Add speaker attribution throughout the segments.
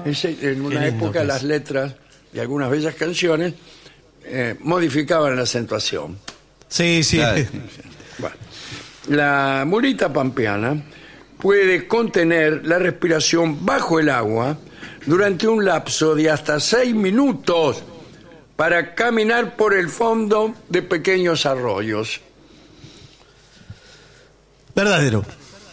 Speaker 1: En una
Speaker 2: Qué lindo
Speaker 1: época
Speaker 2: que
Speaker 1: las
Speaker 2: es.
Speaker 1: letras de algunas bellas canciones modificaban la acentuación.
Speaker 2: Sí, sí.
Speaker 3: Claro.
Speaker 1: Bueno, la mulita pampeana puede contener la respiración bajo el agua durante un lapso de hasta 6 minutos para caminar por el fondo de pequeños arroyos.
Speaker 2: Verdadero.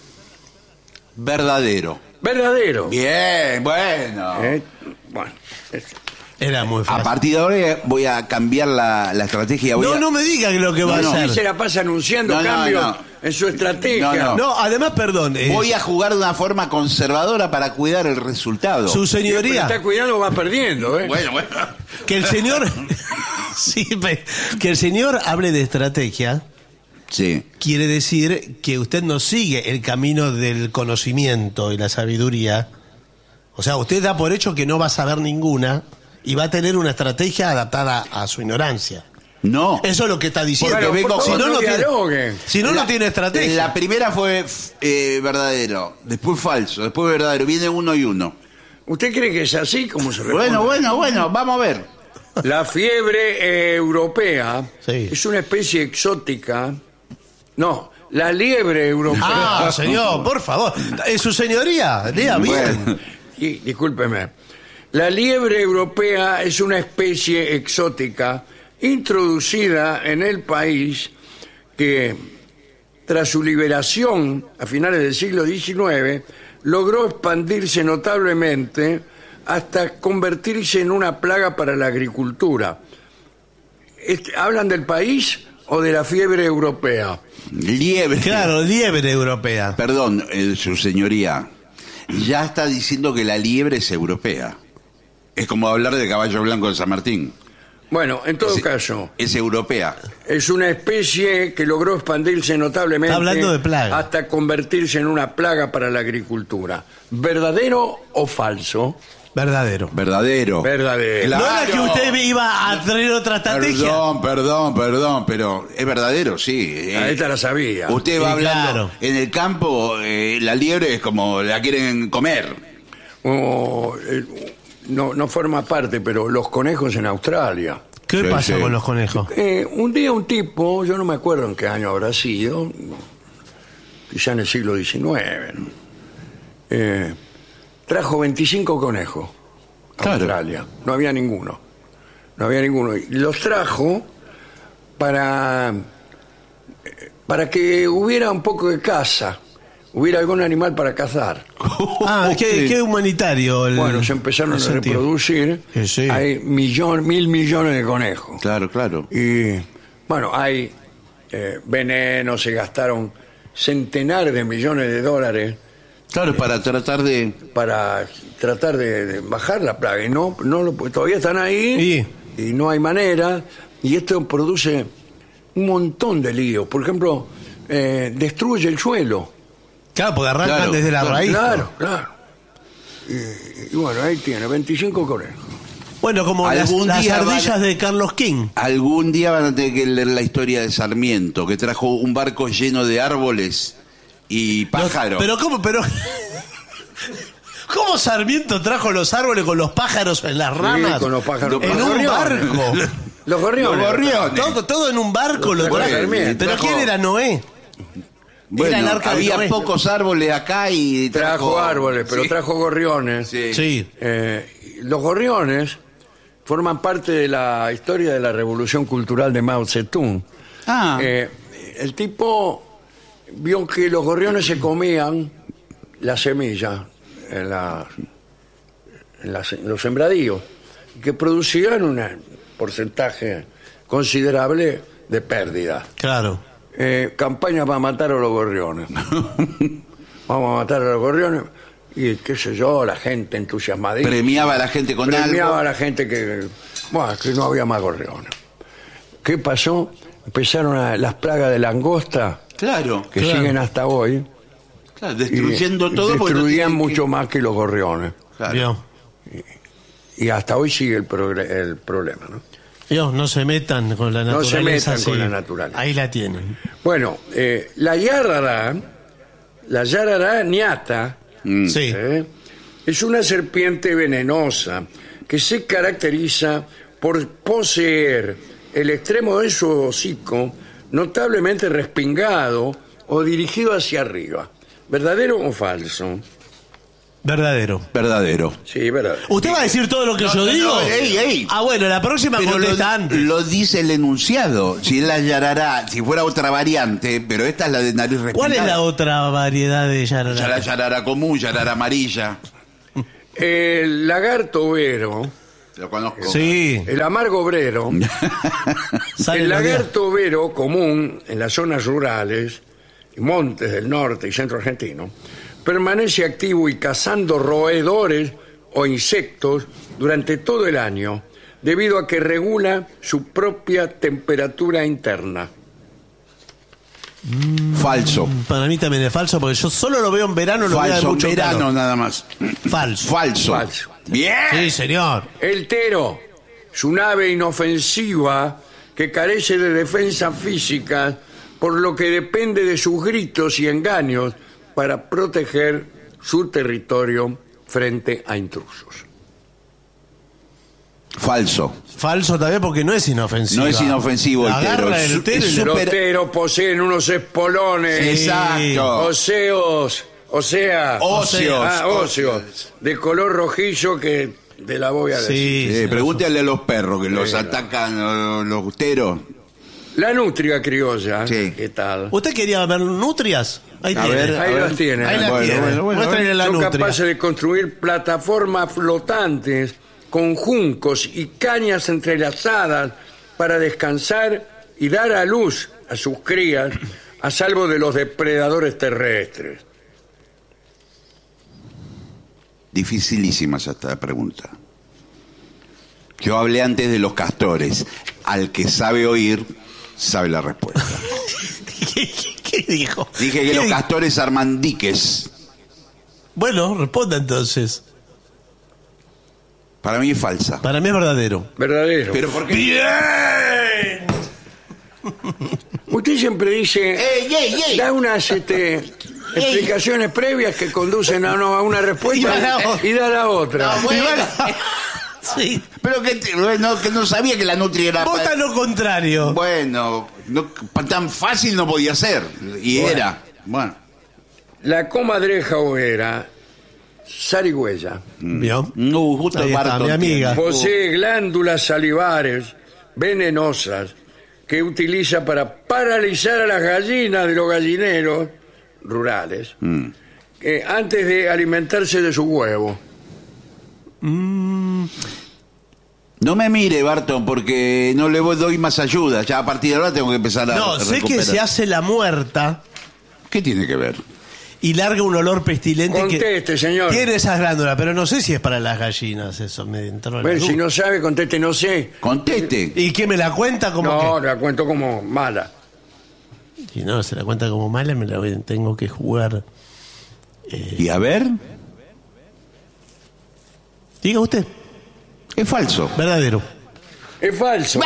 Speaker 3: Verdadero.
Speaker 1: Verdadero.
Speaker 3: Bien, bueno.
Speaker 1: Bueno,
Speaker 2: Era muy
Speaker 3: A
Speaker 2: fácil.
Speaker 3: partir de ahora voy a cambiar la estrategia.
Speaker 2: No me diga lo que va a
Speaker 3: No,
Speaker 1: usted se
Speaker 2: hacer.
Speaker 1: la pasa anunciando
Speaker 3: No, no,
Speaker 1: cambios
Speaker 3: no.
Speaker 1: en su estrategia.
Speaker 3: No,
Speaker 2: No, además, perdón.
Speaker 3: Voy a jugar de una forma conservadora para cuidar el resultado.
Speaker 2: Su
Speaker 1: Pero
Speaker 2: señoría,
Speaker 1: está cuidando, va perdiendo, ¿eh?
Speaker 3: Bueno.
Speaker 2: que el señor... Sí, que el señor hable de estrategia
Speaker 3: Sí.
Speaker 2: quiere decir que usted no sigue el camino del conocimiento y la sabiduría. O sea, usted da por hecho que no va a saber ninguna y va a tener una estrategia adaptada a su ignorancia.
Speaker 3: No.
Speaker 2: Eso es lo que está diciendo.
Speaker 1: Bueno,
Speaker 3: vengo
Speaker 1: por
Speaker 3: con-
Speaker 1: favor,
Speaker 2: si no, no tiene,
Speaker 1: dialogue.
Speaker 2: si no, no tiene estrategia.
Speaker 3: La primera fue verdadero, después falso, después verdadero. Viene uno y uno.
Speaker 1: ¿Usted cree que es así como se responde?
Speaker 3: Bueno, vamos a ver.
Speaker 1: La fiebre europea
Speaker 2: Sí.
Speaker 1: es una especie exótica. No, la liebre europea.
Speaker 2: Ah, señor, por favor. Su señoría, lea bien.
Speaker 3: Bueno.
Speaker 1: Y, discúlpeme. La liebre europea es una especie exótica introducida en el país que, tras su liberación a finales del siglo XIX, logró expandirse notablemente hasta convertirse en una plaga para la agricultura. ¿Hablan del país o de la fiebre europea?
Speaker 3: Liebre.
Speaker 2: Claro, liebre europea.
Speaker 3: Perdón, su señoría. Ya está diciendo que la liebre es europea. Es como hablar de caballo blanco de San Martín.
Speaker 1: Bueno, en todo
Speaker 3: Sí.
Speaker 1: caso,
Speaker 3: Es europea.
Speaker 1: es una especie que logró expandirse notablemente
Speaker 2: Está hablando de plaga.
Speaker 1: hasta convertirse en una plaga para la agricultura. ¿Verdadero o falso?
Speaker 2: Verdadero.
Speaker 3: Verdadero.
Speaker 1: Verdadero.
Speaker 3: Claro.
Speaker 2: No era que usted iba a traer otra estrategia.
Speaker 3: Perdón, pero es verdadero, sí.
Speaker 1: Esta la sabía.
Speaker 3: Usted va
Speaker 2: Sí,
Speaker 3: hablando
Speaker 2: claro.
Speaker 3: en el campo, la liebre es como la quieren comer.
Speaker 1: No forma parte, pero los conejos en Australia.
Speaker 2: ¿Qué
Speaker 3: Sí,
Speaker 2: pasa
Speaker 3: sí.
Speaker 2: con los conejos?
Speaker 1: Un día un tipo, yo no me acuerdo en qué año habrá sido, quizá en el siglo XIX, ¿no? Trajo 25 conejos a
Speaker 3: Claro.
Speaker 1: Australia. No había ninguno. Y los trajo para que hubiera un poco de caza, hubiera algún animal para cazar.
Speaker 2: Ah, qué humanitario.
Speaker 1: Bueno, se empezaron a
Speaker 2: sentido.
Speaker 1: reproducir.
Speaker 2: Sí, sí.
Speaker 1: Hay 1.000 millones de conejos.
Speaker 3: Claro.
Speaker 1: Y bueno, hay veneno, se gastaron centenares de millones de dólares
Speaker 3: Claro, para tratar de...
Speaker 1: para tratar de bajar la plaga. Y todavía están ahí y no hay manera. Y esto produce un montón de líos. Por ejemplo, destruye el suelo.
Speaker 2: Claro, porque arrancan
Speaker 3: Claro,
Speaker 2: desde la raíz.
Speaker 1: Claro. Y bueno, ahí tiene 25 conejos.
Speaker 2: Bueno, como las
Speaker 3: Algún día
Speaker 2: ardillas de Carlos King.
Speaker 3: Algún día van a tener que leer la historia de Sarmiento, que trajo un barco lleno de árboles y pájaros.
Speaker 2: ¿Cómo Sarmiento trajo los árboles con los pájaros en las ramas?
Speaker 1: Sí, con los pájaros.
Speaker 2: En
Speaker 1: Los
Speaker 2: un
Speaker 1: gorriones.
Speaker 2: barco.
Speaker 1: Los gorriones.
Speaker 3: Los gorriones.
Speaker 2: Todo en un barco lo
Speaker 1: Los
Speaker 2: trajo.
Speaker 1: Sarmiento.
Speaker 2: ¿Pero quién era Noé?
Speaker 3: Bueno,
Speaker 2: Era el arca de
Speaker 3: había
Speaker 2: Noé.
Speaker 3: pocos árboles acá y
Speaker 1: Trajo árboles, pero
Speaker 3: Sí.
Speaker 1: trajo gorriones.
Speaker 3: Sí.
Speaker 2: Sí.
Speaker 1: Los gorriones forman parte de la historia de la revolución cultural de Mao Zedong.
Speaker 3: Ah,
Speaker 1: El tipo vio que los gorriones se comían la semilla en los sembradíos, que producían un porcentaje considerable de pérdida.
Speaker 2: Claro.
Speaker 1: Campaña para matar a los gorriones. Vamos a matar a los gorriones. Y qué sé yo, la gente entusiasmadísima.
Speaker 3: premiaba a la gente con
Speaker 1: Premiaba a
Speaker 3: algo.
Speaker 1: la gente que no había más gorriones. ¿Qué pasó? Empezaron las plagas de langosta,
Speaker 3: Claro,
Speaker 1: que
Speaker 2: Claro.
Speaker 1: siguen hasta hoy.
Speaker 3: claro, destruyendo
Speaker 1: y
Speaker 3: todo. porque no
Speaker 1: destruían
Speaker 3: tienen que-
Speaker 1: mucho más que los gorriones.
Speaker 3: Claro.
Speaker 2: Vio.
Speaker 1: Y hasta hoy sigue el problema, ¿no?
Speaker 2: Vio, no se metan con la
Speaker 1: No se
Speaker 2: naturaleza.
Speaker 1: metan con
Speaker 2: sí.
Speaker 1: la naturaleza.
Speaker 2: Ahí la tienen.
Speaker 1: Bueno, la yarara ñata,
Speaker 3: Mm.
Speaker 2: Sí.
Speaker 1: Es una serpiente venenosa que se caracteriza por poseer el extremo de su hocico notablemente respingado o dirigido hacia arriba. ¿Verdadero o falso?
Speaker 2: Verdadero.
Speaker 3: Verdadero.
Speaker 1: Sí, verdadero.
Speaker 2: ¿Usted va a decir todo lo que yo digo?
Speaker 3: Ey.
Speaker 2: Ah, bueno, la próxima
Speaker 3: Pero
Speaker 2: contesta antes.
Speaker 3: lo dice el enunciado. Si es la yarará, si fuera otra variante, pero esta es la de nariz respingada.
Speaker 2: ¿Cuál es la otra variedad de yarará?
Speaker 3: La yarará común, yarará amarilla.
Speaker 1: El lagarto overo,
Speaker 3: Lo conozco.
Speaker 2: Sí.
Speaker 1: el amargo obrero,
Speaker 2: Sale
Speaker 1: el
Speaker 2: la vida.
Speaker 1: lagarto overo común en las zonas rurales y montes del norte y centro argentino, permanece activo y cazando roedores o insectos durante todo el año, debido a que regula su propia temperatura interna.
Speaker 3: Falso.
Speaker 2: Para mí también es falso, porque yo solo lo veo en verano, lo veo de
Speaker 3: Falso.
Speaker 2: mucho
Speaker 3: Verano
Speaker 2: calor.
Speaker 3: nada más.
Speaker 2: Falso.
Speaker 3: Falso.
Speaker 1: Falso.
Speaker 3: Bien.
Speaker 2: Sí, señor.
Speaker 1: El tero, su nave inofensiva que carece de defensa física, por lo que depende de sus gritos y engaños para proteger su territorio frente a intrusos.
Speaker 3: Falso.
Speaker 2: Falso también porque no es inofensivo.
Speaker 3: No es inofensivo el tero.
Speaker 2: Agarra el tero y
Speaker 3: Es
Speaker 2: le-
Speaker 1: Los
Speaker 3: Super-
Speaker 1: teros poseen unos espolones,
Speaker 3: Exacto.
Speaker 1: óseos,
Speaker 3: Óseos.
Speaker 1: óseos, de color rojizo que te la voy a decir.
Speaker 2: Sí, sí,
Speaker 3: Pregúntale a los perros que los
Speaker 1: Sí,
Speaker 3: atacan los teros.
Speaker 1: La nutria criolla,
Speaker 3: Sí.
Speaker 1: ¿qué tal?
Speaker 2: ¿Usted quería ver nutrias? Ahí
Speaker 3: A
Speaker 2: tiene.
Speaker 3: ver,
Speaker 1: Ahí las tiene.
Speaker 2: Ahí las
Speaker 3: Bueno,
Speaker 2: tiene.
Speaker 3: bueno, bueno.
Speaker 2: Muéstrale la
Speaker 1: Son
Speaker 2: nutria.
Speaker 1: capaces de construir plataformas flotantes con juncos y cañas entrelazadas para descansar y dar a luz a sus crías a salvo de los depredadores terrestres.
Speaker 3: Dificilísima es esta pregunta. Yo hablé antes de los castores. Al que sabe oír, sabe la respuesta.
Speaker 2: ¿Qué dijo?
Speaker 3: Dije que
Speaker 2: ¿Qué
Speaker 3: los
Speaker 2: dijo?
Speaker 3: castores armandiques.
Speaker 2: Bueno, responda entonces.
Speaker 3: Para mí es falsa.
Speaker 2: Para mí es verdadero.
Speaker 1: Verdadero.
Speaker 3: ¿Pero por qué?
Speaker 2: ¡Bien!
Speaker 1: Usted siempre dice, da unas explicaciones previas que conducen a una respuesta y da la otra.
Speaker 3: No, bueno.
Speaker 2: Sí.
Speaker 3: Pero que no sabía que la nutria era...
Speaker 2: Vota lo contrario.
Speaker 3: Bueno, tan fácil no podía ser. Y
Speaker 1: Bueno.
Speaker 3: era. Bueno.
Speaker 1: La comadreja overa, zarigüeya,
Speaker 2: ¿Vio?
Speaker 3: No, justo
Speaker 2: Ahí está,
Speaker 3: Barton
Speaker 2: mi amiga.
Speaker 3: tiene.
Speaker 1: posee glándulas salivares venenosas que utiliza para paralizar a las gallinas de los gallineros rurales antes de alimentarse de su huevo.
Speaker 3: No me mire, Barton, porque no le doy más ayuda. Ya a partir de ahora tengo que empezar a
Speaker 2: No, sé que
Speaker 3: recuperar.
Speaker 2: se hace la muerta
Speaker 3: ¿Qué tiene que ver?
Speaker 2: y larga un olor pestilente
Speaker 1: Conteste,
Speaker 2: que
Speaker 1: señor.
Speaker 2: tiene esas glándulas, pero no sé si es para las gallinas eso, me entró la
Speaker 1: Bueno,
Speaker 2: duda.
Speaker 1: si no sabe, conteste, no sé.
Speaker 3: Conteste.
Speaker 2: ¿Y qué me la cuenta como
Speaker 1: No, la cuento como mala.
Speaker 2: que? Si no, se la cuenta como mala, tengo que jugar.
Speaker 3: Y a ver,
Speaker 2: Diga usted,
Speaker 3: es falso.
Speaker 2: verdadero.
Speaker 1: Es falso.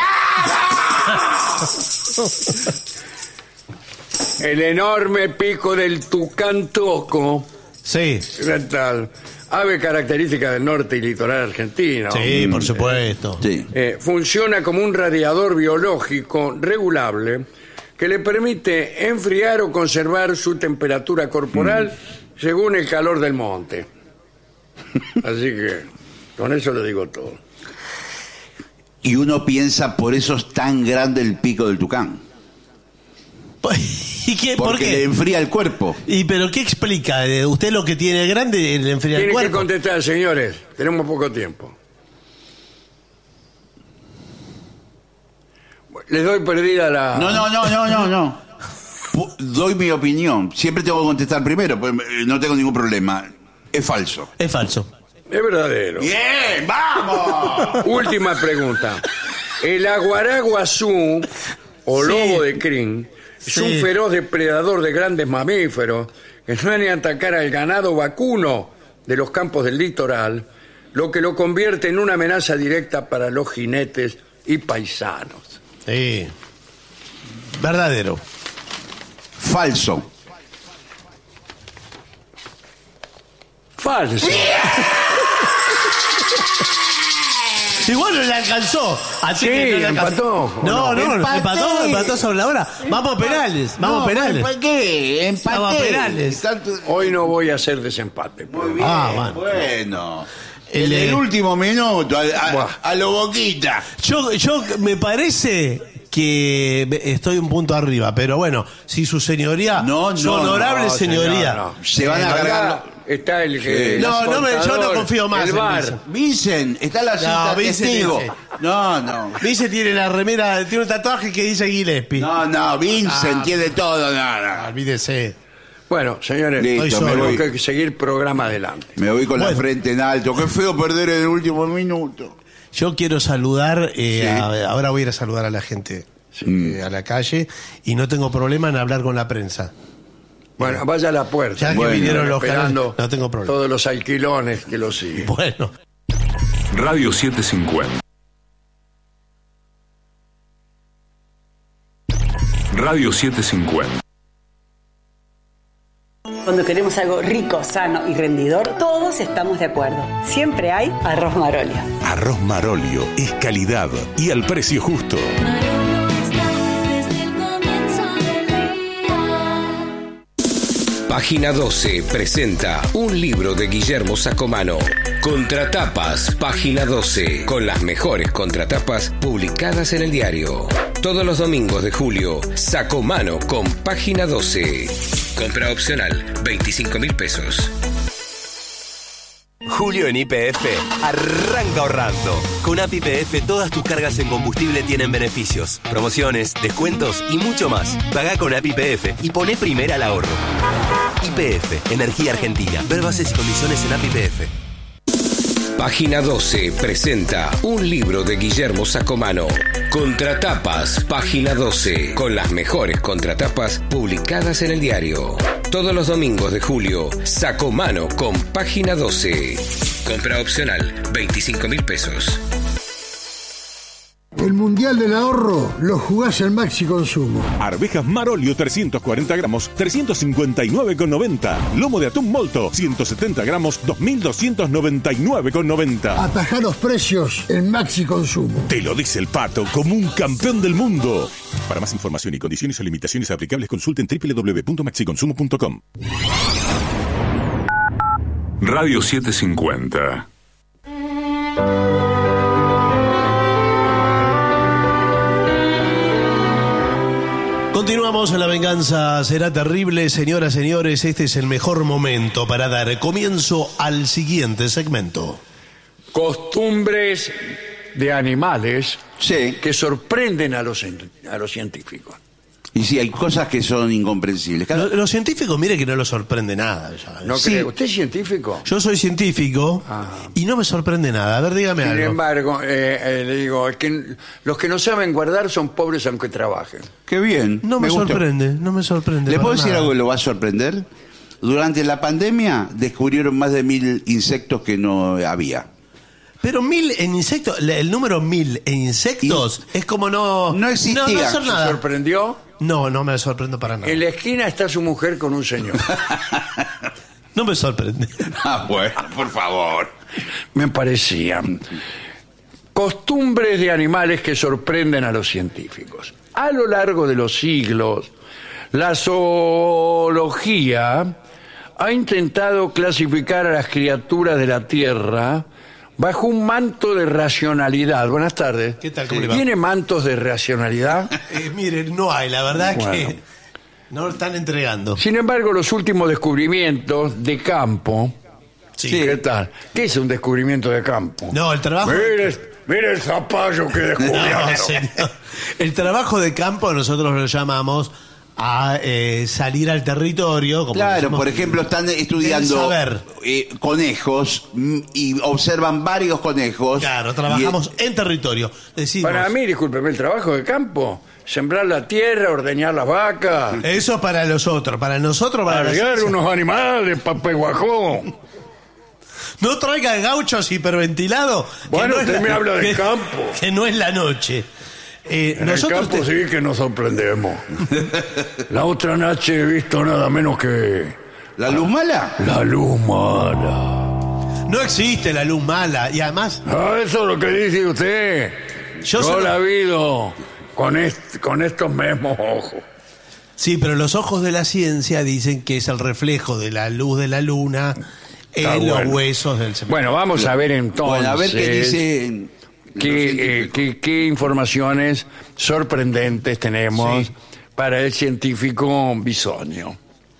Speaker 1: El enorme pico del tucán toco,
Speaker 2: Sí,
Speaker 1: tal, ave característica del norte y litoral argentino,
Speaker 2: sí, por supuesto.
Speaker 3: Sí.
Speaker 1: funciona como un radiador biológico regulable que le permite enfriar o conservar su temperatura corporal según el calor del monte. Así que con eso le digo todo.
Speaker 3: Y uno piensa, por eso es tan grande el pico del tucán.
Speaker 2: ¿Y qué? ¿Por
Speaker 3: Porque le
Speaker 2: qué?
Speaker 3: enfría el cuerpo.
Speaker 2: ¿Y pero qué explica? ¿Usted lo que tiene grande le enfría el
Speaker 1: Tiene que
Speaker 2: cuerpo?
Speaker 1: contestar, señores. Tenemos poco tiempo. Les doy perdida la...
Speaker 3: No. Doy mi opinión. Siempre tengo que contestar primero, pues no tengo ningún problema. Es falso.
Speaker 2: Es falso.
Speaker 1: Es verdadero.
Speaker 3: ¡Bien! ¡Vamos!
Speaker 1: Última pregunta. El aguaraguazú, o
Speaker 2: Sí.
Speaker 1: lobo de crin, es
Speaker 2: Sí.
Speaker 1: un feroz depredador de grandes mamíferos que suele atacar al ganado vacuno de los campos del litoral, lo que lo convierte en una amenaza directa para los jinetes y paisanos.
Speaker 2: Sí. Verdadero.
Speaker 3: Falso.
Speaker 1: Falso.
Speaker 2: Igual no le alcanzó. Así
Speaker 1: Sí,
Speaker 2: que no le alcanzó.
Speaker 1: empató.
Speaker 2: No, no,
Speaker 3: Empaté.
Speaker 2: empató sobre la hora. Vamos a penales, vamos a penales.
Speaker 3: ¿Para qué? Empaté.
Speaker 2: Vamos a penales.
Speaker 1: Hoy no voy a hacer desempate.
Speaker 3: Muy bien, bueno. El último minuto, a lo Boquita.
Speaker 2: Yo me parece que estoy un punto arriba, pero bueno, si su señoría, su honorable señoría.
Speaker 1: señor, no.
Speaker 3: Se van a
Speaker 1: Acá
Speaker 3: cargar.
Speaker 1: Está el que.
Speaker 2: No, yo no confío más
Speaker 1: El
Speaker 2: en
Speaker 1: VAR.
Speaker 2: Vincent.
Speaker 3: Vincent, está la cita testigo. No.
Speaker 2: Vincent tiene la remera, tiene un tatuaje que dice Gillespie.
Speaker 3: No, Vincent tiene todo. No.
Speaker 2: Olvídese.
Speaker 1: Bueno, señores,
Speaker 3: Listo,
Speaker 2: me
Speaker 1: tenemos
Speaker 3: voy.
Speaker 1: que seguir programa adelante.
Speaker 3: Me voy con la
Speaker 2: Bueno.
Speaker 3: frente en alto. Qué feo perder en el último minuto.
Speaker 2: Yo quiero saludar, ahora voy a ir a saludar a la gente a la calle y no tengo problema en hablar con la prensa.
Speaker 1: Bueno, vaya a la puerta.
Speaker 2: Ya que
Speaker 3: Bueno,
Speaker 2: vinieron los
Speaker 1: esperando
Speaker 2: canales, no tengo problema.
Speaker 1: todos los alquilones que lo siguen.
Speaker 2: Bueno,
Speaker 4: Radio 750. Radio 750.
Speaker 5: Cuando queremos algo rico, sano y rendidor, todos estamos de acuerdo. Siempre hay arroz Marolio.
Speaker 6: Arroz Marolio es calidad y al precio justo.
Speaker 7: Página 12 presenta un libro de Guillermo Sacomano. Contratapas, Página 12, con las mejores contratapas publicadas en el diario. Todos los domingos de julio, Sacomano con Página 12. Compra opcional, 25.000 pesos.
Speaker 8: Julio en YPF arranca ahorrando. Con App YPF todas tus cargas en combustible tienen beneficios, promociones, descuentos y mucho más. Pagá con App YPF y poné primera al ahorro. YPF, Energía Argentina. Ver bases y condiciones en App YPF.
Speaker 7: Página 12 presenta un libro de Guillermo Sacomano. Contratapas, Página 12, con las mejores contratapas publicadas en el diario. Todos los domingos de julio, Sacomano con Página 12. Compra opcional, 25.000 pesos.
Speaker 9: El Mundial del Ahorro lo jugás al Maxi Consumo.
Speaker 6: Arvejas Marolio 340 gramos, 359,90. Lomo de atún molto, 170 gramos, 2.299,90.
Speaker 9: Atajá los precios en Maxi Consumo.
Speaker 6: Te lo dice el Pato como un campeón del mundo. Para más información y condiciones o limitaciones aplicables, consulten www.maxiconsumo.com.
Speaker 4: Radio 750.
Speaker 2: continuamos en La Venganza Será Terrible. Señoras, señores, este es el mejor momento para dar comienzo al siguiente segmento.
Speaker 1: Costumbres de animales
Speaker 3: Sí.
Speaker 1: que sorprenden a los científicos.
Speaker 3: Y sí, hay cosas que son incomprensibles.
Speaker 2: Los científicos, mire que no los sorprende nada. Ya.
Speaker 1: ¿No
Speaker 3: Sí.
Speaker 1: cree? ¿Usted es científico?
Speaker 2: Yo soy científico y no me sorprende nada. A ver, dígame
Speaker 1: Sin
Speaker 2: algo.
Speaker 1: embargo, le digo, es que los que no saben guardar son pobres aunque trabajen.
Speaker 3: Qué bien.
Speaker 2: No me
Speaker 3: gusta.
Speaker 2: sorprende, no me sorprende.
Speaker 3: ¿Le
Speaker 2: para
Speaker 3: puedo decir
Speaker 2: nada.
Speaker 3: algo que lo va a sorprender? Durante la pandemia descubrieron más de 1000 insectos que no había.
Speaker 2: Pero 1000 en insectos, el número 1000 en insectos es como no
Speaker 3: existía.
Speaker 2: no hacer
Speaker 1: ¿Se
Speaker 2: nada.
Speaker 1: sorprendió?
Speaker 2: No me sorprendo para nada.
Speaker 1: En la esquina está su mujer con un señor.
Speaker 2: No me sorprende.
Speaker 3: Ah, bueno, por favor.
Speaker 1: Me parecía. Costumbres de animales que sorprenden a los científicos. A lo largo de los siglos, la zoología ha intentado clasificar a las criaturas de la Tierra bajo un manto de racionalidad. Buenas tardes.
Speaker 2: ¿Qué tal? ¿Cómo le va?
Speaker 1: ¿Tiene mantos de racionalidad?
Speaker 2: Mire, no hay, la verdad
Speaker 1: Bueno.
Speaker 2: que no lo están entregando.
Speaker 1: Sin embargo, los últimos descubrimientos de campo...
Speaker 2: Sí.
Speaker 1: ¿Qué tal? ¿Qué es un descubrimiento de campo?
Speaker 2: No, el trabajo.
Speaker 1: Mire el zapallo que descubrieron.
Speaker 2: No, señor. El trabajo de campo nosotros lo llamamos a salir al territorio. Como
Speaker 3: Claro,
Speaker 2: decimos,
Speaker 3: por ejemplo, están estudiando
Speaker 2: saber.
Speaker 3: conejos y observan varios conejos.
Speaker 2: Claro, trabajamos en territorio. Decimos,
Speaker 1: Para mí, discúlpeme, el trabajo de campo, sembrar la tierra, ordeñar las vacas,
Speaker 2: eso para los otros, para nosotros, para
Speaker 1: cargar
Speaker 2: las-
Speaker 1: unos animales, papeguajón.
Speaker 2: No traiga gauchos hiperventilados. que
Speaker 1: Bueno,
Speaker 2: no es
Speaker 1: usted me habla de
Speaker 2: que-
Speaker 1: campo.
Speaker 2: Que no es la noche.
Speaker 1: En
Speaker 2: Nosotros
Speaker 1: el campo sí que nos sorprendemos. La otra noche he visto nada menos que
Speaker 3: ¿La luz mala?
Speaker 1: La luz mala.
Speaker 2: No existe la luz mala. Y además,
Speaker 1: Eso es lo que dice usted.
Speaker 2: Yo
Speaker 1: Yo
Speaker 2: solo-
Speaker 1: la he visto con estos mismos ojos.
Speaker 2: sí, pero los ojos de la ciencia dicen que es el reflejo de la luz de la luna
Speaker 1: Está
Speaker 2: en los
Speaker 1: bueno.
Speaker 2: huesos del cementerio.
Speaker 1: Bueno, vamos a ver entonces.
Speaker 3: Bueno, a ver qué dice.
Speaker 1: qué informaciones sorprendentes tenemos
Speaker 2: Sí.
Speaker 1: para el científico Bisogno.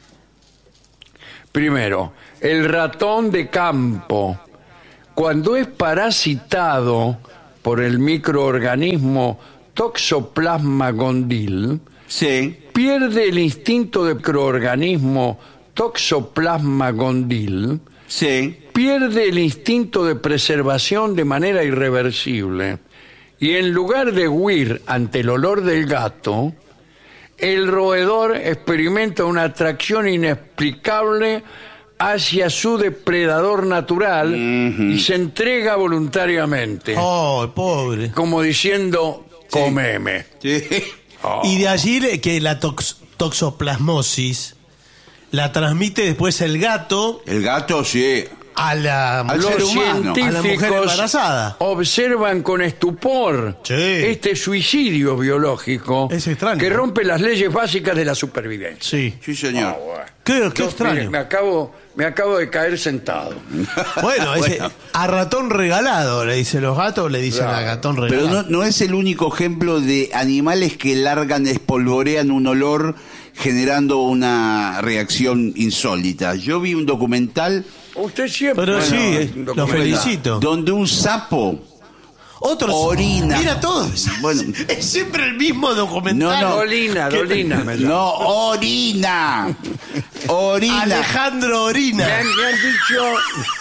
Speaker 1: Primero, el ratón de campo, cuando es parasitado por el microorganismo Toxoplasma gondii,
Speaker 3: Sí.
Speaker 1: pierde el instinto de microorganismo Toxoplasma gondii,
Speaker 3: Sí.
Speaker 1: pierde el instinto de preservación de manera irreversible y en lugar de huir ante el olor del gato, el roedor experimenta una atracción inexplicable hacia su depredador natural y se entrega voluntariamente,
Speaker 2: Oh, pobre.
Speaker 1: como diciendo, comeme.
Speaker 3: Sí.
Speaker 2: Y de allí que la toxoplasmosis la transmite después el gato
Speaker 3: El gato, sí.
Speaker 2: a la,
Speaker 3: Al
Speaker 1: Los
Speaker 3: ser humano.
Speaker 2: a la mujer
Speaker 1: científicos
Speaker 2: embarazada.
Speaker 1: observan con estupor
Speaker 2: Sí.
Speaker 1: este suicidio biológico
Speaker 2: Es extraño.
Speaker 1: que rompe las leyes básicas de la supervivencia.
Speaker 2: Sí.
Speaker 3: Sí, señor.
Speaker 2: Qué
Speaker 1: Yo,
Speaker 2: extraño.
Speaker 1: mire, me acabo de caer sentado.
Speaker 2: Bueno, ese,
Speaker 3: Bueno.
Speaker 2: a ratón regalado, le dicen los gatos, le dicen a gatón
Speaker 3: Pero
Speaker 2: regalado.
Speaker 3: no es el único ejemplo de animales que largan, espolvorean un olor generando una reacción insólita. Yo vi un documental
Speaker 1: Usted siempre.
Speaker 2: Pero sí,
Speaker 1: un
Speaker 2: lo
Speaker 1: documental.
Speaker 2: felicito.
Speaker 3: donde un sapo
Speaker 2: Otros
Speaker 3: orina.
Speaker 2: Mira todos.
Speaker 3: Bueno.
Speaker 2: Es siempre el mismo documental.
Speaker 3: No, no.
Speaker 1: Dolina, me llama.
Speaker 3: no orina. Orina.
Speaker 2: Alejandro Orina.
Speaker 1: Me han dicho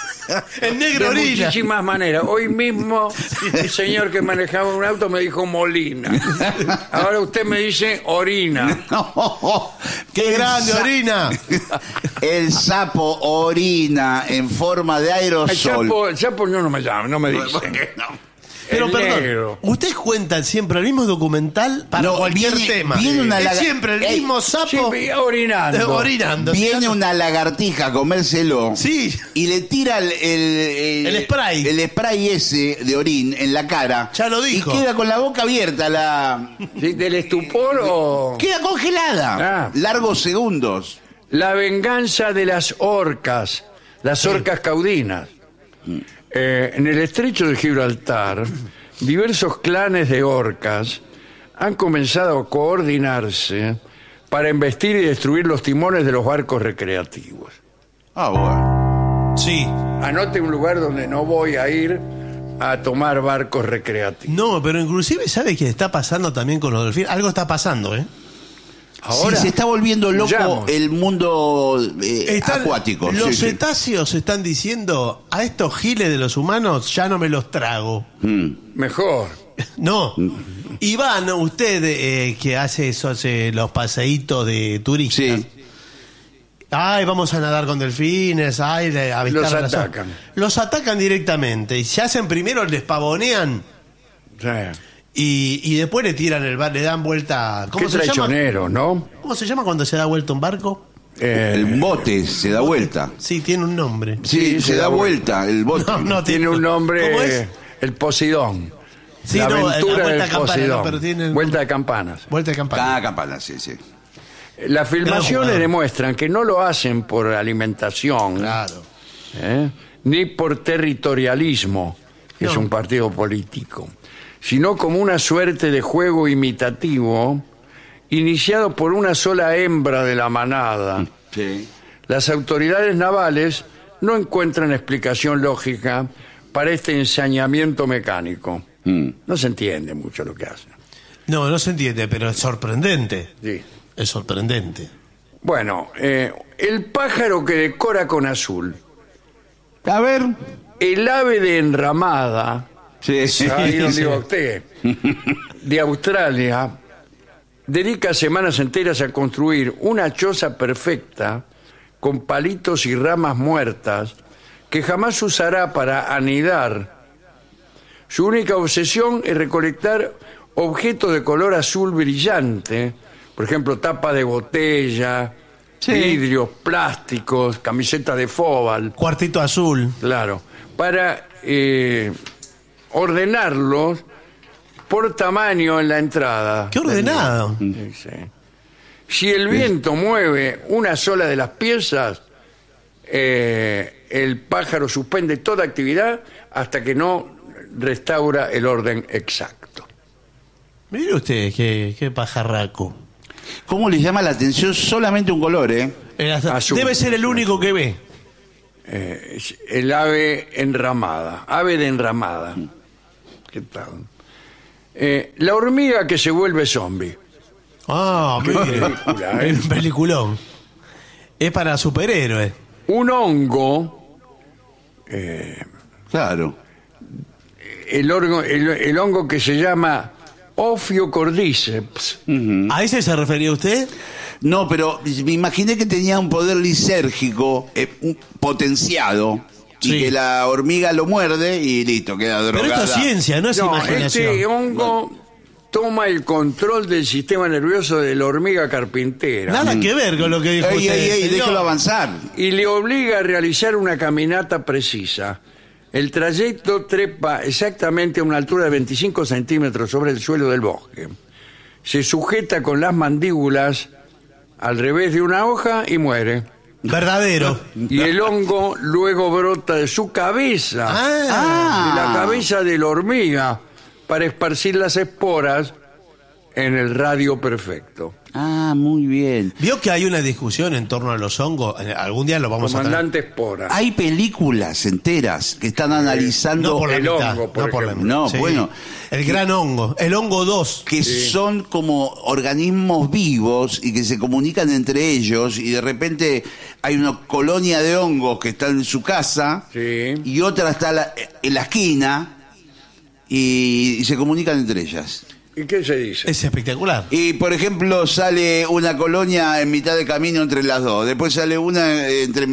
Speaker 2: El negro
Speaker 1: de
Speaker 2: Orina.
Speaker 1: muchísimas maneras. Hoy mismo el señor que manejaba un auto me dijo Molina. Ahora usted me dice Orina.
Speaker 2: ¡Qué
Speaker 3: El
Speaker 2: grande,
Speaker 3: sa-
Speaker 2: Orina!
Speaker 3: El sapo orina en forma de aerosol.
Speaker 1: El sapo no me llama, no me dice.
Speaker 2: Pero
Speaker 1: El
Speaker 2: perdón,
Speaker 1: negro.
Speaker 2: ustedes cuentan siempre el mismo documental para
Speaker 3: No,
Speaker 2: cualquier
Speaker 3: viene-
Speaker 2: tema.
Speaker 3: viene una
Speaker 2: es
Speaker 3: laga-
Speaker 2: siempre el
Speaker 3: Ey,
Speaker 2: mismo sapo
Speaker 1: Siempre orinando.
Speaker 2: orinando.
Speaker 3: Viene una lagartija a comérselo.
Speaker 2: Sí.
Speaker 3: Y le tira
Speaker 2: El spray.
Speaker 3: El spray ese de orín en la cara.
Speaker 2: Ya lo dijo.
Speaker 3: Y queda con la boca abierta.
Speaker 1: ¿Sí? ¿Del estupor o...?
Speaker 3: Queda congelada.
Speaker 1: Ah.
Speaker 3: Largos segundos.
Speaker 1: La venganza de las orcas caudinas. En el estrecho de Gibraltar, diversos clanes de orcas han comenzado a coordinarse para embestir y destruir los timones de los barcos recreativos.
Speaker 3: Ah, bueno.
Speaker 2: Sí.
Speaker 1: Anote un lugar donde no voy a ir a tomar barcos recreativos.
Speaker 2: No, pero inclusive, ¿sabe qué está pasando también con los delfines? Algo está pasando, ¿eh?
Speaker 1: Ahora
Speaker 3: Sí, se está volviendo loco
Speaker 1: Vayamos.
Speaker 3: el mundo
Speaker 2: Están-
Speaker 3: acuático.
Speaker 2: Los
Speaker 3: Sí, sí.
Speaker 2: cetáceos están diciendo, a estos giles de los humanos ya no me los trago.
Speaker 1: Mejor.
Speaker 2: No. Iván, usted que hace los paseitos de turistas.
Speaker 3: Sí.
Speaker 2: Ay, vamos a nadar con delfines, ay, avistar
Speaker 1: Los
Speaker 2: a las-
Speaker 1: atacan.
Speaker 2: Los atacan directamente y se hacen primero, les pavonean
Speaker 1: Sí.
Speaker 2: y después le tiran le dan vuelta.
Speaker 1: Qué traicionero, ¿no?
Speaker 2: ¿Cómo se llama cuando se da vuelta un barco?
Speaker 3: El bote se da vuelta.
Speaker 2: Sí, tiene un nombre.
Speaker 3: Sí, se da vuelta el bote.
Speaker 2: No,
Speaker 1: Tiene un nombre,
Speaker 2: ¿Cómo es?
Speaker 1: el Poseidón.
Speaker 2: Sí,
Speaker 1: la
Speaker 2: no,
Speaker 1: aventura
Speaker 2: la vuelta
Speaker 1: del
Speaker 2: a campana,
Speaker 1: Poseidón.
Speaker 2: no, pero tiene-
Speaker 1: Vuelta de campanas.
Speaker 2: Vuelta de campana.
Speaker 3: Cada campana, sí, sí.
Speaker 1: Las filmaciones
Speaker 2: jugador.
Speaker 1: demuestran que no lo hacen por alimentación,
Speaker 2: Claro.
Speaker 1: ni por territorialismo, que es
Speaker 2: No.
Speaker 1: un partido político, sino como una suerte de juego imitativo iniciado por una sola hembra de la manada.
Speaker 3: Sí.
Speaker 1: Las autoridades navales no encuentran explicación lógica para este ensañamiento mecánico. No se entiende mucho lo que hacen.
Speaker 2: No se entiende, pero es sorprendente.
Speaker 1: Sí.
Speaker 2: Es sorprendente.
Speaker 1: Bueno, el pájaro que decora con azul,
Speaker 3: A ver.
Speaker 1: el ave de enramada,
Speaker 3: Sí,
Speaker 1: ahí donde
Speaker 2: sí.
Speaker 1: iba usted, de Australia, dedica semanas enteras a construir una choza perfecta con palitos y ramas muertas que jamás usará para anidar. Su única obsesión es recolectar objetos de color azul brillante, por ejemplo, tapa de botella, vidrios, plásticos, camisetas de Fobal,
Speaker 2: Cuartito azul.
Speaker 1: claro, para ordenarlos por tamaño en la entrada.
Speaker 2: Qué ordenado.
Speaker 1: Sí, sí. Si el viento mueve una sola de las piezas, el pájaro suspende toda actividad hasta que no restaura el orden exacto.
Speaker 2: Mire usted, qué pajarraco.
Speaker 3: ¿Cómo les llama la atención solamente un color,
Speaker 1: Azul.
Speaker 2: Debe ser el único que ve.
Speaker 1: El ave enramada, ave de enramada. ¿Qué tal? La hormiga que se vuelve zombie.
Speaker 2: Ah, mire.
Speaker 1: película, ¿eh?
Speaker 2: Es un peliculón. Es para superhéroes.
Speaker 1: Un hongo,
Speaker 3: Claro.
Speaker 1: el hongo que se llama Ophiocordyceps.
Speaker 2: ¿A ese se refería usted?
Speaker 3: No, pero me imaginé que tenía un poder lisérgico potenciado
Speaker 2: Sí.
Speaker 3: y que la hormiga lo muerde y listo, queda drogada.
Speaker 2: Pero esto es ciencia, no es
Speaker 1: No,
Speaker 2: imaginación.
Speaker 1: este hongo toma el control del sistema nervioso de la hormiga carpintera
Speaker 2: Nada que ver con lo que dijo
Speaker 3: Ey,
Speaker 2: usted.
Speaker 3: ey, ey,
Speaker 2: señor.
Speaker 3: déjalo avanzar.
Speaker 1: y le obliga a realizar una caminata precisa. El trayecto trepa exactamente a una altura de 25 centímetros sobre el suelo del bosque. Se sujeta con las mandíbulas al revés de una hoja y muere.
Speaker 2: Verdadero.
Speaker 1: Y el hongo luego brota de su cabeza, de la cabeza de la hormiga, para esparcir las esporas en el radio perfecto.
Speaker 3: Ah, muy bien.
Speaker 2: Vio que hay una discusión en torno a los hongos. Algún día lo vamos a traer.
Speaker 1: Comandante espora.
Speaker 3: Hay películas enteras que están analizando
Speaker 2: No por la
Speaker 1: el
Speaker 2: mitad.
Speaker 1: hongo, por
Speaker 2: no por la
Speaker 1: ejemplo.
Speaker 2: mitad.
Speaker 3: No, bueno.
Speaker 2: El gran hongo. El hongo 2.
Speaker 3: que son como organismos vivos y que se comunican entre ellos y de repente hay una colonia de hongos que están en su casa
Speaker 1: Sí.
Speaker 3: y otra está en la esquina y se comunican entre ellas.
Speaker 1: ¿Y qué se dice?
Speaker 2: Es espectacular.
Speaker 3: Y por ejemplo sale una colonia en mitad de camino entre las dos, después sale una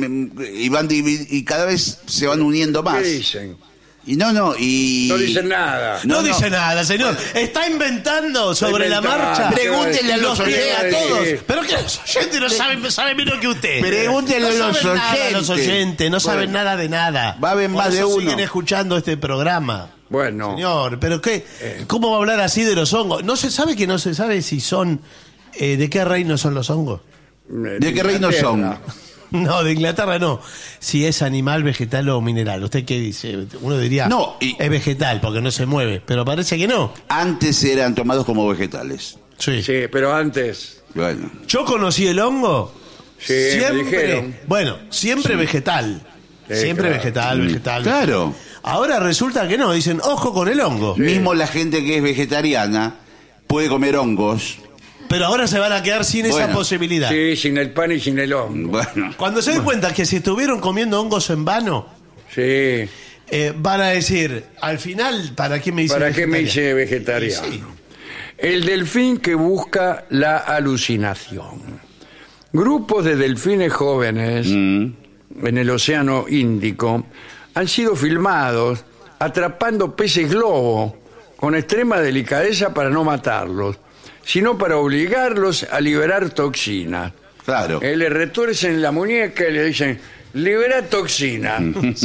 Speaker 3: y cada vez se van uniendo más.
Speaker 1: ¿Qué dicen?
Speaker 3: Y no
Speaker 1: dicen nada.
Speaker 2: No,
Speaker 3: No,
Speaker 2: dice nada, señor. Está inventando sobre la
Speaker 1: inventando.
Speaker 2: marcha.
Speaker 3: Pregúntenle a los
Speaker 2: Los tiene a
Speaker 3: oyentes.
Speaker 2: todos. Pero que los oyentes no saben menos que usted.
Speaker 3: Pregúntenle a
Speaker 2: No
Speaker 3: los
Speaker 2: saben nada
Speaker 3: oyentes.
Speaker 2: los oyentes, no saben
Speaker 3: Bueno.
Speaker 2: nada de nada.
Speaker 3: Va a haber
Speaker 2: Por
Speaker 3: más de
Speaker 2: eso
Speaker 3: uno.
Speaker 2: siguen escuchando este programa.
Speaker 1: Bueno,
Speaker 2: Señor, pero qué, ¿cómo va a hablar así de los hongos? No se sabe si son ¿de qué reino son los hongos?
Speaker 3: ¿De qué reino son?
Speaker 2: No, de Inglaterra no. Si es animal, vegetal o mineral. ¿Usted qué dice? Uno diría,
Speaker 3: No,
Speaker 2: es vegetal porque no se mueve, pero parece que no.
Speaker 3: Antes eran tomados como vegetales.
Speaker 2: Sí.
Speaker 1: sí, pero antes.
Speaker 3: Bueno.
Speaker 2: Yo conocí el hongo
Speaker 1: Sí, me dijeron.
Speaker 2: siempre, bueno, siempre vegetal.
Speaker 1: Sí,
Speaker 2: Siempre
Speaker 1: claro.
Speaker 2: vegetal.
Speaker 3: Claro.
Speaker 2: Ahora resulta que no, dicen, ojo con el hongo.
Speaker 3: Mismo la gente que es vegetariana puede comer hongos.
Speaker 2: Pero ahora se van a quedar sin esa
Speaker 3: Bueno,
Speaker 2: posibilidad.
Speaker 1: Sí, sin el pan y sin el hongo.
Speaker 3: Bueno.
Speaker 2: Cuando se den cuenta que se estuvieron comiendo hongos en vano,
Speaker 1: Sí.
Speaker 2: van a decir, al final, ¿para qué me hice
Speaker 1: ¿Para qué me
Speaker 2: vegetariano?
Speaker 1: hice vegetariano?
Speaker 2: Sí.
Speaker 1: El delfín que busca la alucinación. Grupos de delfines jóvenes en el Océano Índico han sido filmados atrapando peces globo con extrema delicadeza para no matarlos, sino para obligarlos a liberar toxinas.
Speaker 3: Claro.
Speaker 1: Le retuercen la muñeca y le dicen, libera toxina.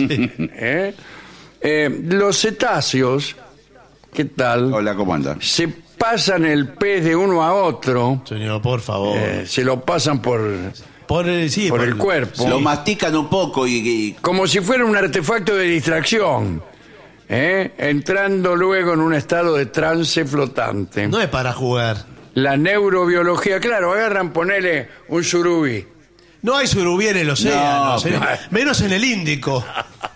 Speaker 1: Los cetáceos, ¿qué tal?
Speaker 3: Hola, ¿cómo anda?
Speaker 1: Se pasan el pez de uno a otro,
Speaker 2: Señor, por favor.
Speaker 1: se lo pasan por
Speaker 2: Sí,
Speaker 1: el cuerpo,
Speaker 3: Lo mastican un poco y
Speaker 1: como si fuera un artefacto de distracción, entrando luego en un estado de trance flotante.
Speaker 2: No es para jugar.
Speaker 1: La neurobiología, claro, agarran, ponele un surubí.
Speaker 2: No hay surubí en el océano,
Speaker 3: No,
Speaker 2: señor.
Speaker 1: pero-
Speaker 2: Menos en el Índico.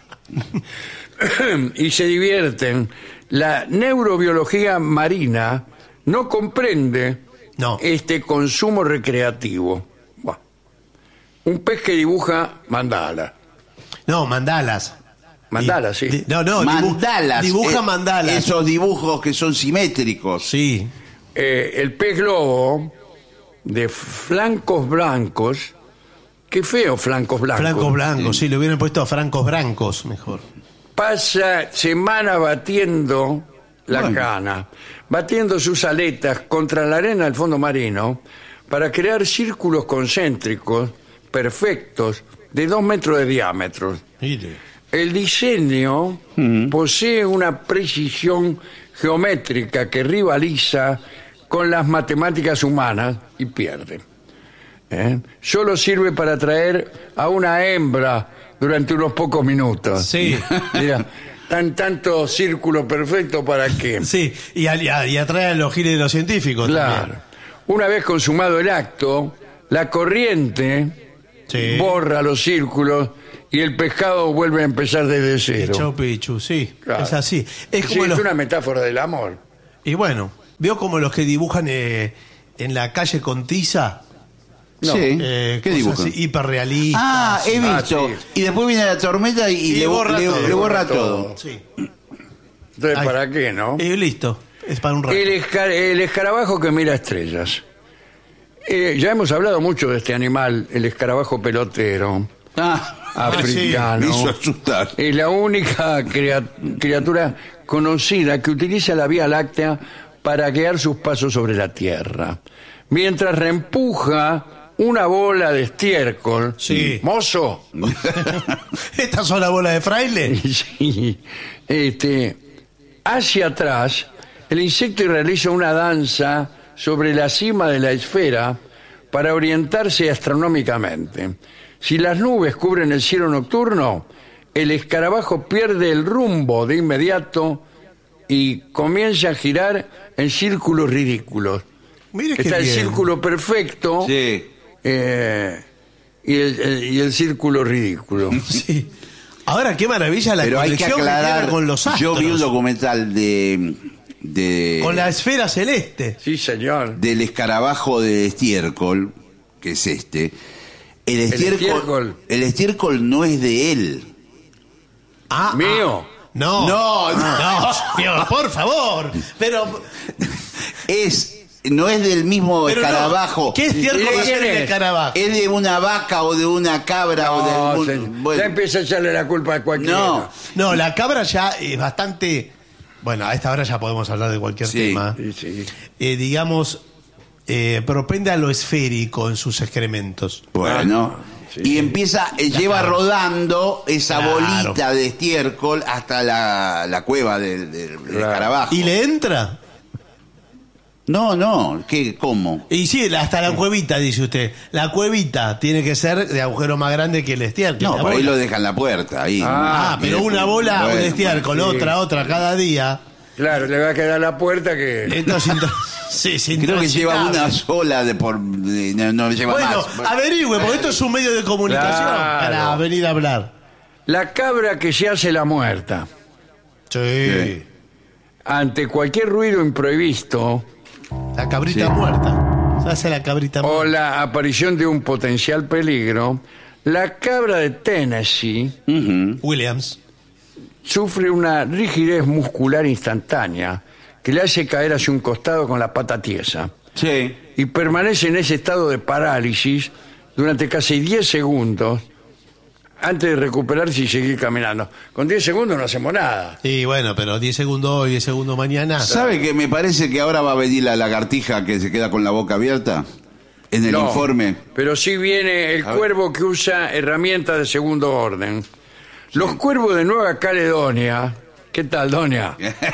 Speaker 1: Y se divierten. La neurobiología marina no comprende
Speaker 2: No.
Speaker 1: este consumo recreativo. Buah. Un pez que dibuja mandala.
Speaker 2: No, mandalas.
Speaker 1: Mandala, sí.
Speaker 2: No,
Speaker 3: mandalas.
Speaker 2: Dibuja mandalas.
Speaker 3: Esos dibujos que son simétricos.
Speaker 2: Sí.
Speaker 1: El pez globo de flancos blancos. Qué feo, flancos blancos.
Speaker 2: Francos blancos, sí, le hubieran puesto a francos brancos mejor.
Speaker 1: Pasa semana batiendo la
Speaker 3: Bueno.
Speaker 1: cana, batiendo sus aletas contra la arena del fondo marino para crear círculos concéntricos perfectos de 2 metros de diámetro.
Speaker 2: Mire.
Speaker 1: El diseño posee una precisión geométrica que rivaliza con las matemáticas humanas y pierde. Solo sirve para atraer a una hembra durante unos pocos minutos.
Speaker 2: Sí.
Speaker 1: Mira, tanto círculo perfecto para qué.
Speaker 2: Sí, y atrae a los giles de los científicos.
Speaker 1: Claro.
Speaker 2: También.
Speaker 1: Una vez consumado el acto, la corriente borra los círculos y el pescado vuelve a empezar desde cero.
Speaker 2: Chau Pichu, sí,
Speaker 1: Claro.
Speaker 2: es así. Es
Speaker 1: Sí,
Speaker 2: como
Speaker 1: es
Speaker 2: los-
Speaker 1: una metáfora del amor.
Speaker 2: Y bueno, vio como los que dibujan en la calle con tiza.
Speaker 3: Sí. ¿Qué
Speaker 2: Cosas
Speaker 3: dibujan?
Speaker 2: así, hiperrealistas.
Speaker 3: Ah, he visto.
Speaker 1: sí.
Speaker 3: Y después viene la tormenta y le borra todo.
Speaker 2: Sí.
Speaker 1: Entonces,
Speaker 2: Ay.
Speaker 1: ¿para qué, no?
Speaker 2: Y listo, es para un rato.
Speaker 1: El escarabajo que mira estrellas. Ya hemos hablado mucho de este animal, el escarabajo pelotero africano.
Speaker 3: Me hizo asustar.
Speaker 1: Es la única criatura conocida que utiliza la Vía Láctea para guiar sus pasos sobre la Tierra. Mientras reempuja una bola de estiércol.
Speaker 2: Sí.
Speaker 1: Mozo.
Speaker 2: ¿Estas son las bolas de fraile?
Speaker 1: Sí. Hacia atrás, el insecto realiza una danza sobre la cima de la esfera para orientarse astronómicamente. Si las nubes cubren el cielo nocturno, el escarabajo pierde el rumbo de inmediato y comienza a girar en círculos ridículos.
Speaker 2: Mire qué
Speaker 1: Está el
Speaker 2: bien.
Speaker 1: círculo perfecto
Speaker 3: Sí.
Speaker 1: y el círculo ridículo.
Speaker 2: Sí. Ahora, qué maravilla la
Speaker 3: Pero hay que
Speaker 2: conexión que
Speaker 3: aclarar.
Speaker 2: tiene con los astros.
Speaker 3: Yo vi un documental
Speaker 2: Con la esfera celeste.
Speaker 1: Sí, señor.
Speaker 3: del escarabajo de estiércol, que es este.
Speaker 1: estiércol.
Speaker 3: El estiércol no es de él.
Speaker 2: Ah,
Speaker 1: Mío.
Speaker 2: No. No, señor, por favor. Pero
Speaker 3: No es del mismo
Speaker 2: Pero no,
Speaker 3: escarabajo.
Speaker 2: ¿qué estiércol va a ser el escarabajo?
Speaker 3: Es de una vaca o de una cabra o de
Speaker 1: No,
Speaker 3: algún... bueno.
Speaker 1: ya empieza a echarle la culpa a cualquiera.
Speaker 3: No.
Speaker 2: No, la cabra ya es bastante... Bueno, a esta hora ya podemos hablar de cualquier
Speaker 3: Sí.
Speaker 2: tema.
Speaker 1: Sí, sí.
Speaker 2: Digamos, propende a lo esférico en sus excrementos.
Speaker 3: Bueno.
Speaker 1: sí.
Speaker 3: Y empieza, lleva rodando esa
Speaker 2: Claro.
Speaker 3: bolita de estiércol hasta la cueva del escarabajo.
Speaker 2: ¿Y le entra?
Speaker 3: No, ¿cómo?
Speaker 2: Y sí, hasta la cuevita, dice usted. La cuevita tiene que ser de agujero más grande que el estiércol.
Speaker 3: No,
Speaker 2: La
Speaker 3: por ahí
Speaker 2: bola.
Speaker 3: lo dejan en la puerta, ahí.
Speaker 2: Pero una bola,
Speaker 3: Bueno,
Speaker 2: un estiércol,
Speaker 1: bueno,
Speaker 2: otra cada día.
Speaker 1: Claro, le va a quedar la puerta que...
Speaker 2: Entonces, sí, sí,
Speaker 3: Creo que lleva
Speaker 2: intransitable.
Speaker 3: una sola no lleva
Speaker 2: Bueno,
Speaker 3: más.
Speaker 2: averigüe, porque esto es un medio de comunicación
Speaker 1: Claro.
Speaker 2: para venir a hablar.
Speaker 1: La cabra que se hace la muerta.
Speaker 2: Sí.
Speaker 1: Ante cualquier ruido imprevisto
Speaker 2: La cabrita
Speaker 3: Sí.
Speaker 2: muerta. Se hace la cabrita
Speaker 1: o
Speaker 2: muerta.
Speaker 1: la aparición de un potencial peligro, la cabra de Tennessee
Speaker 2: Williams.
Speaker 1: sufre una rigidez muscular instantánea que le hace caer hacia un costado con la pata tiesa
Speaker 3: Sí.
Speaker 1: y permanece en ese estado de parálisis durante casi 10 segundos antes de recuperarse y seguir caminando. Con 10 segundos no hacemos nada.
Speaker 2: Y bueno, pero 10 segundos hoy, 10 segundos mañana.
Speaker 3: ¿Sabe que me parece que ahora va a venir la lagartija que se queda con la boca abierta? En el
Speaker 1: No,
Speaker 3: informe.
Speaker 1: pero sí viene el
Speaker 3: A ver.
Speaker 1: cuervo que usa herramientas de segundo orden. Los cuervos de Nueva Caledonia, ¿qué tal, doña?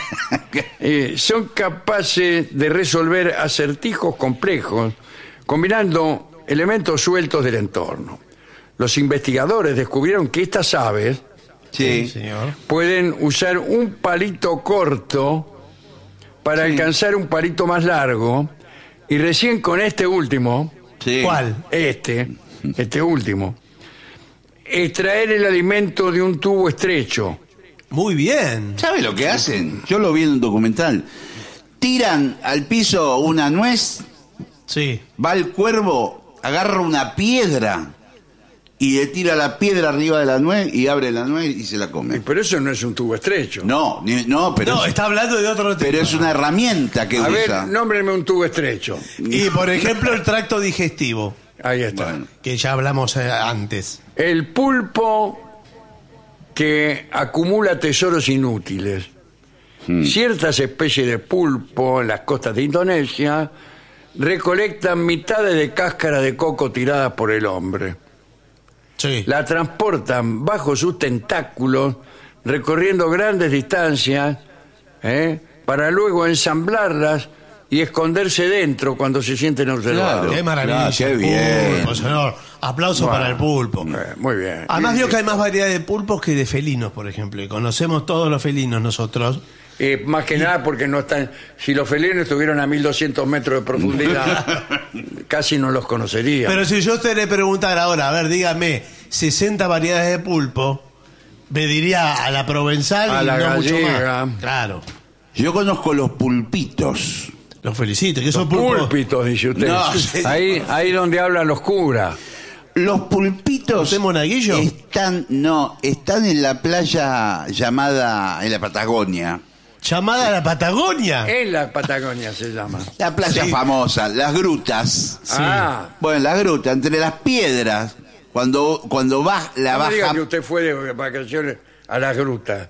Speaker 1: Son capaces de resolver acertijos complejos combinando elementos sueltos del entorno. Los investigadores descubrieron que estas aves
Speaker 3: Sí.
Speaker 2: Señor.
Speaker 1: pueden usar un palito corto para alcanzar un palito más largo y recién con este último,
Speaker 3: Sí.
Speaker 2: ¿Cuál?
Speaker 1: este último, extraer el alimento de un tubo estrecho.
Speaker 2: Muy bien.
Speaker 3: ¿Sabe lo que hacen? Yo lo vi en un documental. Tiran al piso una nuez,
Speaker 2: Sí.
Speaker 3: va el cuervo, agarra una piedra y le tira la piedra arriba de la nuez y abre la nuez y se la come.
Speaker 1: Pero eso no es un tubo estrecho.
Speaker 3: No, pero,
Speaker 2: No, está hablando de otro tema.
Speaker 3: pero es una herramienta que
Speaker 1: A ver,
Speaker 3: usa.
Speaker 1: nómbreme un tubo estrecho.
Speaker 2: Y por ejemplo, el tracto digestivo,
Speaker 1: Ahí está.
Speaker 3: Bueno.
Speaker 2: que ya hablamos antes.
Speaker 1: El pulpo que acumula tesoros inútiles. Ciertas especies de pulpo en las costas de Indonesia recolectan mitades de cáscara de coco tiradas por el hombre.
Speaker 2: Sí.
Speaker 1: La transportan bajo sus tentáculos, recorriendo grandes distancias, para luego ensamblarlas y esconderse dentro cuando se sienten observados.
Speaker 3: Claro.
Speaker 2: Qué maravilla.
Speaker 3: Qué
Speaker 2: el
Speaker 3: bien.
Speaker 2: pulpo, señor. Aplauso
Speaker 1: Bueno,
Speaker 2: para el pulpo.
Speaker 1: Muy bien.
Speaker 2: Además, vio que hay más variedad de pulpos que de felinos, por ejemplo. Y conocemos todos los felinos nosotros.
Speaker 1: Más que nada porque no están. Si los felinos estuvieran a 1200 metros de profundidad, casi no los conocería.
Speaker 2: Pero si yo a usted le preguntara ahora, a ver, dígame, 60 variedades de pulpo, me diría a la provenzal
Speaker 1: A
Speaker 2: y
Speaker 1: la
Speaker 2: no mucho
Speaker 1: gallega.
Speaker 2: más. Claro.
Speaker 3: Yo conozco los pulpitos.
Speaker 2: Los felicito, que son pulpos.
Speaker 1: Púlpitos, dice usted.
Speaker 3: No, sí.
Speaker 1: Ahí donde hablan los curas.
Speaker 3: Los pulpitos
Speaker 2: ¿Usted monaguillo?
Speaker 3: están en la playa llamada en la Patagonia.
Speaker 2: Llamada a la Patagonia.
Speaker 1: En la Patagonia se llama.
Speaker 3: La playa
Speaker 2: Sí.
Speaker 3: famosa, las grutas.
Speaker 1: Ah,
Speaker 3: Bueno, las grutas, entre las piedras, cuando va la
Speaker 1: no me diga
Speaker 3: baja.
Speaker 1: que usted fue de vacaciones a las grutas.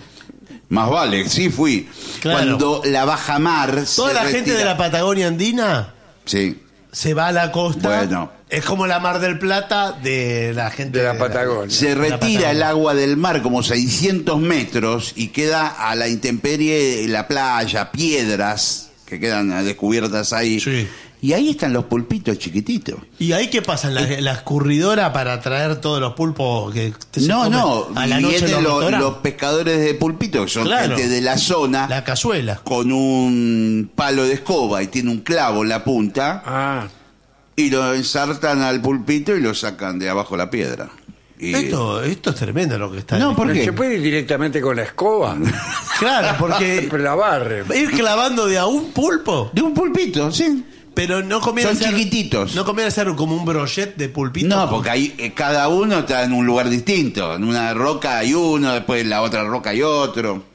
Speaker 3: Más vale, sí fui.
Speaker 2: Claro.
Speaker 3: Cuando la baja mar.
Speaker 2: Toda la gente de la Patagonia andina
Speaker 3: Sí.
Speaker 2: se va a la costa.
Speaker 3: Bueno.
Speaker 2: Es como la Mar del Plata de la gente
Speaker 1: De la Patagonia.
Speaker 3: Se
Speaker 2: la
Speaker 3: retira
Speaker 2: Patagonia.
Speaker 3: el agua del mar como 600 metros y queda a la intemperie la playa, piedras que quedan descubiertas ahí.
Speaker 2: Sí.
Speaker 3: Y ahí están los pulpitos chiquititos.
Speaker 2: ¿Y ahí qué pasa? ¿La escurridora para traer todos los pulpos que usted se
Speaker 3: No,
Speaker 2: come
Speaker 3: no,
Speaker 2: a la noche en
Speaker 3: vienen
Speaker 2: los
Speaker 3: los
Speaker 2: restaurantes?
Speaker 3: pescadores de pulpito, que son
Speaker 2: Claro.
Speaker 3: gente de la zona,
Speaker 2: La cazuela.
Speaker 3: con un palo de escoba y tiene un clavo en la punta,
Speaker 1: Ah,
Speaker 3: y lo ensartan al pulpito y lo sacan de abajo la piedra. Y-
Speaker 2: Esto es tremendo lo que está.
Speaker 3: No, ¿por qué?
Speaker 1: ¿se puede ir directamente con la escoba?
Speaker 2: Claro, porque
Speaker 1: Pero la barre.
Speaker 2: ir clavando de a un pulpo,
Speaker 3: De un pulpito, sí.
Speaker 2: pero no conviene
Speaker 3: Son chiquititos.
Speaker 2: No conviene hacer como un brochet de pulpito.
Speaker 3: No, porque ahí cada uno está en un lugar distinto. En una roca hay uno, después en la otra roca hay otro.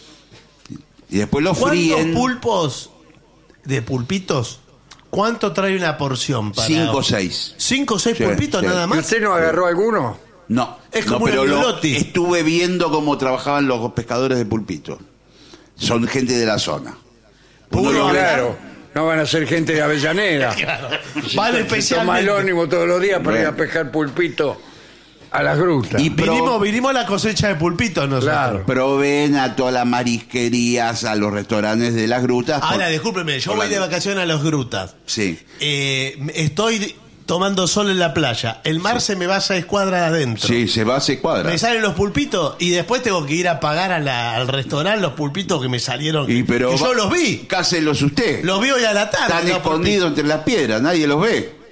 Speaker 3: Y después lo
Speaker 2: ¿Cuántos
Speaker 3: fríen.
Speaker 2: pulpos de pulpitos? ¿Cuánto trae una porción para
Speaker 3: 5 o 6.
Speaker 2: 5 o 6
Speaker 3: Sí,
Speaker 2: pulpitos
Speaker 3: sí.
Speaker 2: nada
Speaker 1: ¿Y
Speaker 2: más?
Speaker 1: usted no agarró alguno?
Speaker 3: No,
Speaker 2: Es
Speaker 3: no,
Speaker 2: como una
Speaker 3: pero
Speaker 2: Miolotti.
Speaker 3: estuve viendo cómo trabajaban los pescadores de pulpito. Son gente de la zona.
Speaker 2: Puro,
Speaker 3: Uno lo ve-
Speaker 1: Claro, no van a ser gente de Avellaneda.
Speaker 2: Van
Speaker 1: Toma
Speaker 2: especialmente.
Speaker 1: el ónimo todos los días para ir a
Speaker 3: Bueno.
Speaker 1: pescar pulpito a las grutas.
Speaker 3: Y
Speaker 2: Vinimos a la cosecha de pulpitos nosotros.
Speaker 1: Claro.
Speaker 3: proveen a todas las marisquerías, a los restaurantes de las grutas.
Speaker 2: Ahora,
Speaker 3: por-
Speaker 2: discúlpeme, yo
Speaker 3: por
Speaker 2: voy
Speaker 3: la-
Speaker 2: de vacaciones a las grutas.
Speaker 3: Sí.
Speaker 2: Estoy tomando sol en la playa. El mar se me va a 6 cuadras adentro.
Speaker 3: Sí, se va a 6 cuadras.
Speaker 2: Me salen los pulpitos y después tengo que ir a pagar al restaurante los pulpitos que me salieron.
Speaker 3: Y pero
Speaker 2: que yo
Speaker 3: va-
Speaker 2: los vi.
Speaker 3: Cáselos usted.
Speaker 2: Los vi hoy a la tarde.
Speaker 3: Están
Speaker 2: los
Speaker 3: escondidos entre las piedras, nadie los ve.
Speaker 2: pulpitos.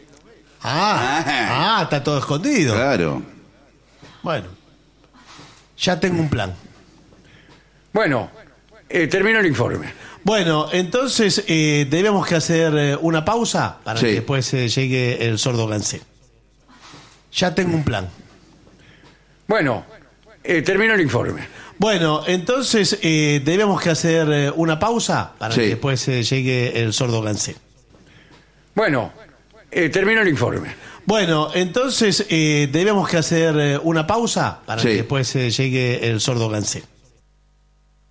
Speaker 2: Ah, está todo escondido.
Speaker 3: Claro.
Speaker 2: Bueno, ya tengo un plan.
Speaker 1: Bueno, termino el informe.
Speaker 2: Bueno, entonces debemos que hacer una pausa para
Speaker 3: Sí.
Speaker 2: que después llegue el sordo Gansé. Ya tengo un plan.
Speaker 1: Bueno, termino el informe.
Speaker 2: Bueno, entonces debemos que hacer una pausa para
Speaker 3: Sí.
Speaker 2: que después llegue el sordo Gansé.
Speaker 1: Bueno, termino el informe.
Speaker 2: Bueno, entonces debemos que hacer una pausa para
Speaker 3: Sí.
Speaker 2: que después llegue el sordo Gansé.